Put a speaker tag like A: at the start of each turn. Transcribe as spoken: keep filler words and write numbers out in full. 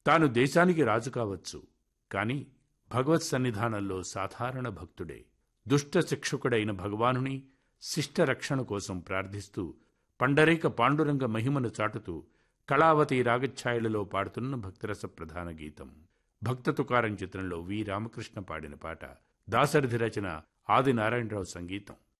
A: తాను దేశానికి రాజు కావచ్చు, కాని భగవత్ సన్నిధానంలో సాధారణ భక్తుడే. దుష్ట శిక్షకుడైన భగవానుని శిష్ట రక్షణ కోసం ప్రార్థిస్తూ పండరీక పాండురంగ మహిమను చాటుతూ కళావతి రాగఛాయలలో పాడుతున్న భక్తిరస ప్రధాన గీతం. భక్త తుకారం చిత్రంలో వి రామకృష్ణ పాడిన పాట. దాశరథి రచన, ఆది నారాయణరావు సంగీతం.